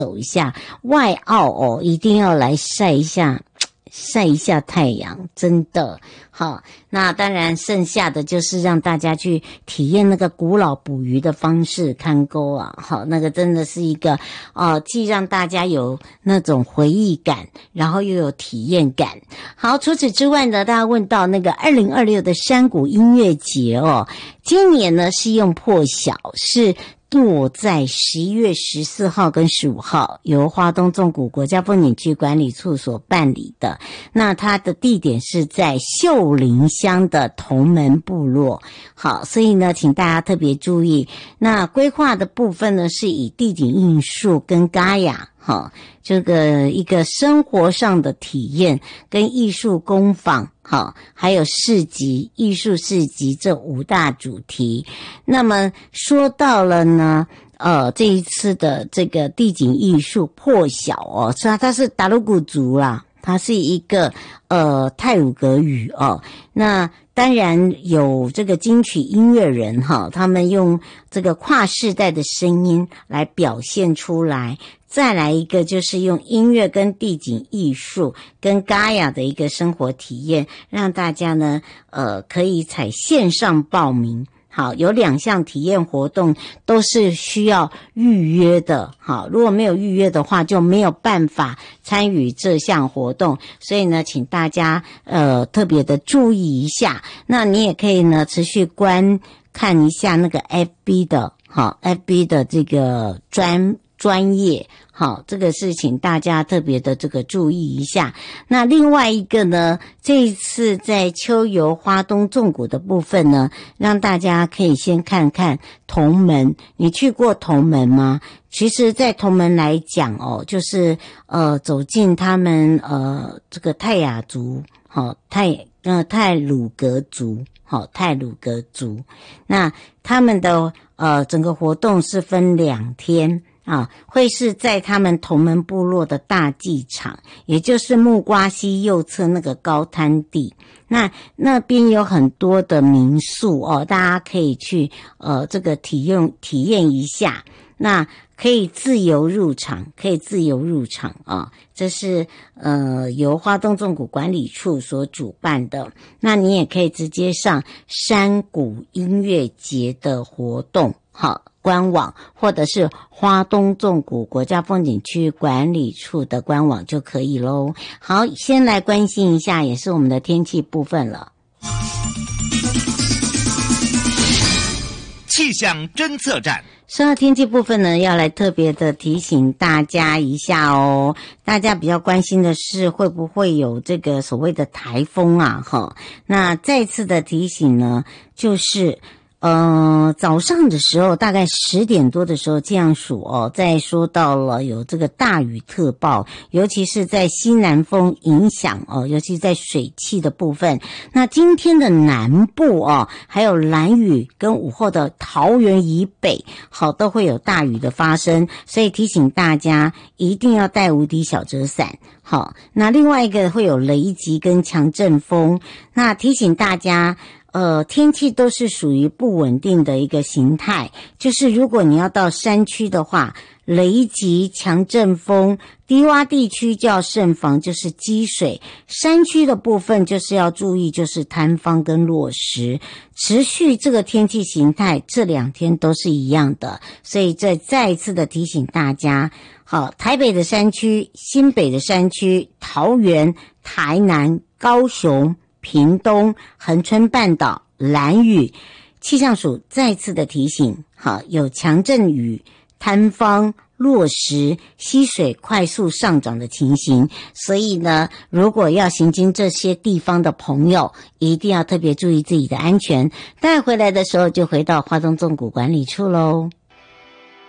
走一下外澳哦，一定要来晒一下太阳，真的好。那当然剩下的就是让大家去体验那个古老捕鱼的方式，看钩啊，好，那个真的是一个既让大家有那种回忆感，然后又有体验感。好，除此之外呢，大家问到那个2026的山谷音乐节哦，今年呢是用破晓，是落在11月14号跟15号，由花东纵谷国家风景区管理处所办理的。那它的地点是在秀林乡的同门部落。好，所以呢，请大家特别注意。那规划的部分呢，是以地景艺术跟Gaia好，这个一个生活上的体验跟艺术工坊，好，还有市集、艺术市集这5大主题。那么说到了呢，这一次的这个地景艺术破晓哦，它是达鲁古族啦，它是一个泰鲁格语哦。那当然有这个金曲音乐人哈，他们用这个跨世代的声音来表现出来。再来一个就是用音乐跟地景艺术跟Gaia的一个生活体验，让大家呢可以采线上报名。好，有2项体验活动都是需要预约的。好，如果没有预约的话，就没有办法参与这项活动。所以呢，请大家特别的注意一下。那你也可以呢持续观看一下那个 FB 的，好 ，FB 的这个专业，好，这个是请大家特别的这个注意一下。那另外一个呢，这一次在秋游花东纵谷的部分呢，让大家可以先看看同门。你去过同门吗？其实在同门来讲哦，就是走进他们这个泰雅族，好，泰鲁格族，好，泰鲁格族。那他们的整个活动是分2天。会是在他们同门部落的大祭场，也就是木瓜溪右侧那个高滩地。那边有很多的民宿哦，大家可以去这个体验一下。那可以自由入场啊，这是由花东纵谷管理处所主办的。那你也可以直接上山谷音乐节的活动好官网，或者是花东纵谷国家风景区管理处的官网就可以咯。好，先来关心一下也是我们的天气部分了。 气象侦测站。 说到天气部分呢，要来特别的提醒大家一下哦。大家比较关心的是会不会有这个所谓的台风啊？那再次的提醒呢，就是早上的时候大概10点多的时候，气象署在说到了有这个大雨特报，尤其是在西南风影响尤其在水汽的部分。那今天的南部还有兰屿跟午后的桃园以北好都会有大雨的发生，所以提醒大家一定要带无敌小折伞。好，那另外一个会有雷击跟强阵风，那提醒大家天气都是属于不稳定的一个形态，就是如果你要到山区的话，雷击、强阵风，低洼地区就要慎防就是积水，山区的部分就是要注意就是坍方跟落石。持续这个天气形态这2天都是一样的，所以这再一次的提醒大家。好，台北的山区、新北的山区、桃园、台南、高雄、屏东、恒春半岛、兰屿，气象署再次的提醒，好，有强阵雨、坍方、落石、溪水快速上涨的情形，所以呢，如果要行经这些地方的朋友，一定要特别注意自己的安全。带回来的时候就回到花东纵谷管理处咯。